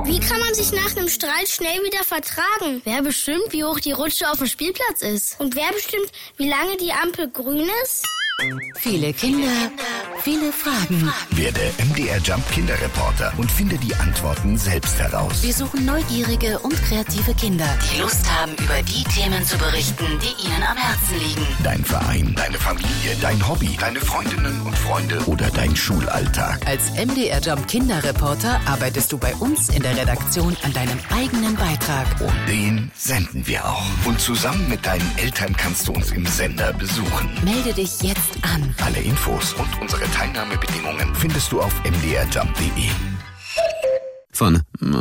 Wie kann man sich nach einem Streit schnell wieder vertragen? Wer bestimmt, wie hoch die Rutsche auf dem Spielplatz ist? Und wer bestimmt, wie lange die Ampel grün ist? Viele Kinder, viele Fragen. Werde MDR Jump Kinderreporter und finde die Antworten selbst heraus. Wir suchen neugierige und kreative Kinder, die Lust haben, über die Themen zu berichten, die ihnen am Herzen liegen. Dein Verein, deine Familie, dein Hobby, deine Freundinnen und Freunde oder dein Schulalltag. Als MDR Jump Kinderreporter arbeitest du bei uns in der Redaktion an deinem eigenen Beitrag. Und den senden wir auch. Und zusammen mit deinen Eltern kannst du uns im Sender besuchen. Melde dich jetzt an. Alle Infos und unsere Teilnahmebedingungen findest du auf mdrjump.de. Von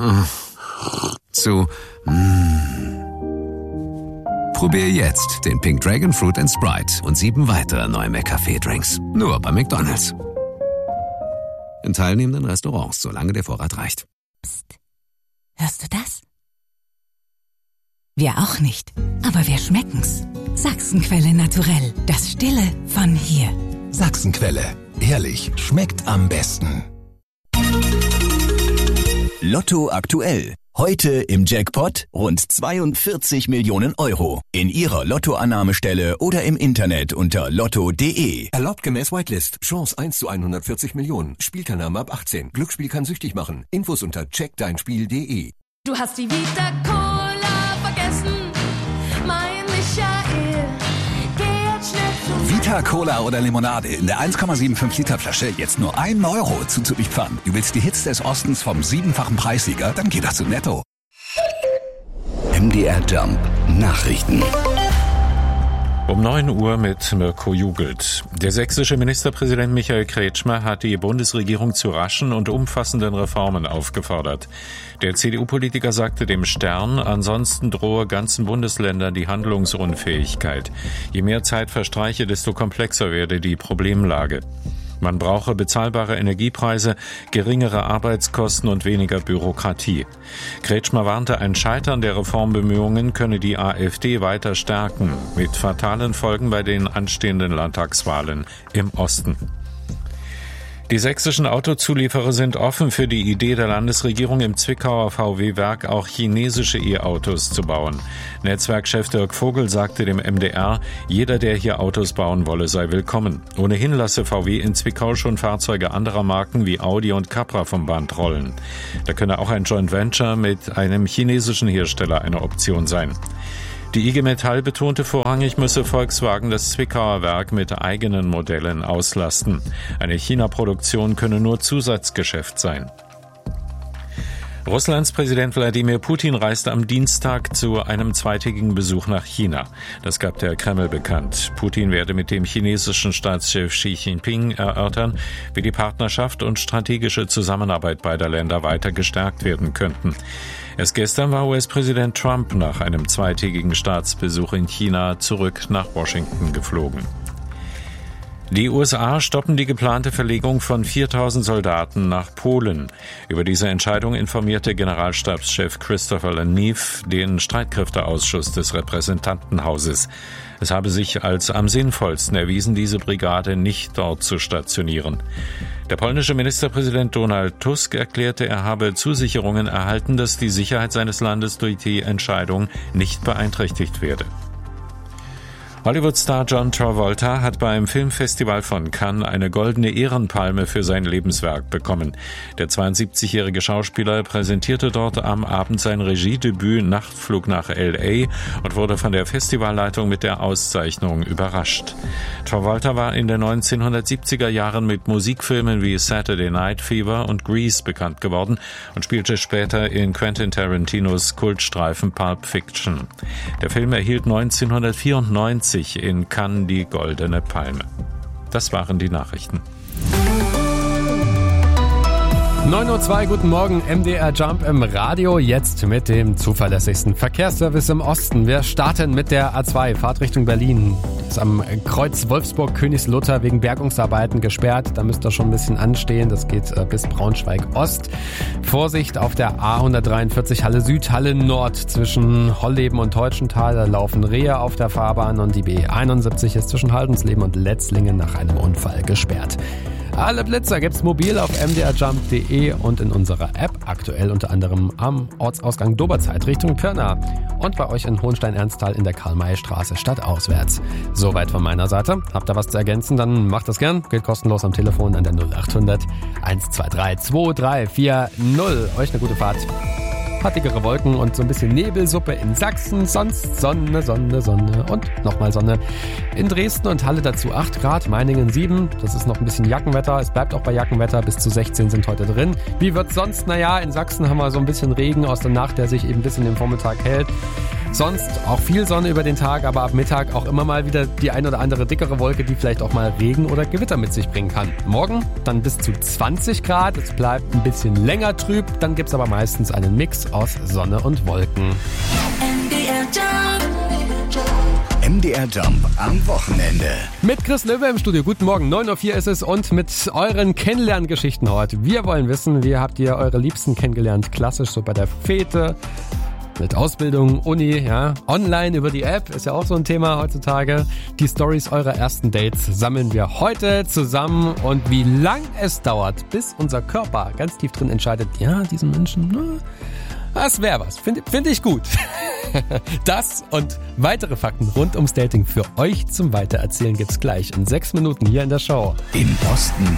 zu Probier jetzt den Pink Dragon Fruit and Sprite und 7 weitere neue McCafé-Drinks. Nur bei McDonald's. In teilnehmenden Restaurants, solange der Vorrat reicht. Psst. Hörst du das? Wir auch nicht, aber wir schmecken's. Sachsenquelle Naturell, das Stille von hier. Sachsenquelle, ehrlich, schmeckt am besten. Lotto aktuell. Heute im Jackpot rund 42 Millionen Euro. In Ihrer Lottoannahmestelle oder im Internet unter lotto.de. Erlaubt gemäß Whitelist. Chance 1 zu 140 Millionen. Spielteilnahme ab 18. Glücksspiel kann süchtig machen. Infos unter checkdeinspiel.de. Du hast die Vita Cola vergessen, mein Michael. Geh jetzt schnell zu Vita Cola oder Limonade in der 1,75 Liter Flasche jetzt nur 1 Euro zuzüglich Pfand. Du willst die Hits des Ostens vom 7-fachen Preissieger? Dann geh doch zu Netto. MDR Jump Nachrichten. Um 9 Uhr mit Mirko Jugelt. Der sächsische Ministerpräsident Michael Kretschmer hat die Bundesregierung zu raschen und umfassenden Reformen aufgefordert. Der CDU-Politiker sagte dem Stern, ansonsten drohe ganzen Bundesländern die Handlungsunfähigkeit. Je mehr Zeit verstreiche, desto komplexer werde die Problemlage. Man brauche bezahlbare Energiepreise, geringere Arbeitskosten und weniger Bürokratie. Kretschmer warnte, ein Scheitern der Reformbemühungen könne die AfD weiter stärken, mit fatalen Folgen bei den anstehenden Landtagswahlen im Osten. Die sächsischen Autozulieferer sind offen für die Idee der Landesregierung, im Zwickauer VW-Werk auch chinesische E-Autos zu bauen. Netzwerkchef Dirk Vogel sagte dem MDR, jeder, der hier Autos bauen wolle, sei willkommen. Ohnehin lasse VW in Zwickau schon Fahrzeuge anderer Marken wie Audi und Capra vom Band rollen. Da könne auch ein Joint Venture mit einem chinesischen Hersteller eine Option sein. Die IG Metall betonte, vorrangig müsse Volkswagen das Zwickauer Werk mit eigenen Modellen auslasten. Eine China-Produktion könne nur Zusatzgeschäft sein. Russlands Präsident Wladimir Putin reist am Dienstag zu einem zweitägigen Besuch nach China. Das gab der Kreml bekannt. Putin werde mit dem chinesischen Staatschef Xi Jinping erörtern, wie die Partnerschaft und strategische Zusammenarbeit beider Länder weiter gestärkt werden könnten. Erst gestern war US-Präsident Trump nach einem zweitägigen Staatsbesuch in China zurück nach Washington geflogen. Die USA stoppen die geplante Verlegung von 4.000 Soldaten nach Polen. Über diese Entscheidung informierte Generalstabschef Christopher Lanief den Streitkräfteausschuss des Repräsentantenhauses. Es habe sich als am sinnvollsten erwiesen, diese Brigade nicht dort zu stationieren. Der polnische Ministerpräsident Donald Tusk erklärte, er habe Zusicherungen erhalten, dass die Sicherheit seines Landes durch die Entscheidung nicht beeinträchtigt werde. Hollywood-Star John Travolta hat beim Filmfestival von Cannes eine goldene Ehrenpalme für sein Lebenswerk bekommen. Der 72-jährige Schauspieler präsentierte dort am Abend sein Regiedebüt Nachtflug nach L.A. und wurde von der Festivalleitung mit der Auszeichnung überrascht. Travolta war in den 1970er Jahren mit Musikfilmen wie Saturday Night Fever und Grease bekannt geworden und spielte später in Quentin Tarantinos Kultstreifen Pulp Fiction. Der Film erhielt 1994 in Cannes die Goldene Palme. Das waren die Nachrichten. 9:02 Uhr, guten Morgen, MDR Jump im Radio, jetzt mit dem zuverlässigsten Verkehrsservice im Osten. Wir starten mit der A2, Fahrtrichtung Berlin. Ist am Kreuz Wolfsburg-Königslutter wegen Bergungsarbeiten gesperrt. Da müsst ihr schon ein bisschen anstehen, das geht bis Braunschweig-Ost. Vorsicht auf der A143 Halle Süd, Halle Nord zwischen Holleben und Teutschenthal. Da laufen Rehe auf der Fahrbahn und die B71 ist zwischen Haldensleben und Letzlingen nach einem Unfall gesperrt. Alle Blitzer gibt's mobil auf mdrjump.de und in unserer App, aktuell unter anderem am Ortsausgang Doberzeit Richtung Pirna und bei euch in Hohenstein-Ernsthal in der Karl-May-Straße stadtauswärts. Soweit von meiner Seite. Habt ihr was zu ergänzen, dann macht das gern. Geht kostenlos am Telefon an der 0800 123 2340. Euch eine gute Fahrt. Hattigere Wolken und so ein bisschen Nebelsuppe in Sachsen, sonst Sonne, Sonne, Sonne und nochmal Sonne. In Dresden und Halle dazu 8 Grad, Meiningen 7, das ist noch ein bisschen Jackenwetter, es bleibt auch bei Jackenwetter, bis zu 16 sind heute drin. Wie wird's sonst? Naja, in Sachsen haben wir so ein bisschen Regen aus der Nacht, der sich eben bis in den Vormittag hält. Sonst auch viel Sonne über den Tag, aber ab Mittag auch immer mal wieder die ein oder andere dickere Wolke, die vielleicht auch mal Regen oder Gewitter mit sich bringen kann. Morgen dann bis zu 20 Grad, es bleibt ein bisschen länger trüb, dann gibt's aber meistens einen Mix aus Sonne und Wolken. MDR Jump am Wochenende. Mit Chris Löwe im Studio. Guten Morgen, 9.04 Uhr ist es und mit euren Kennenlerngeschichten heute. Wir wollen wissen, wie habt ihr eure Liebsten kennengelernt? Klassisch so bei der Fete, mit Ausbildung, Uni, ja, online über die App, ist ja auch so ein Thema heutzutage. Die Storys eurer ersten Dates sammeln wir heute zusammen und wie lang es dauert, bis unser Körper ganz tief drin entscheidet, ja, diesen Menschen, das wäre was. Find ich gut. Das und weitere Fakten rund ums Dating für euch zum Weitererzählen gibt's gleich in 6 Minuten hier in der Show. Im Osten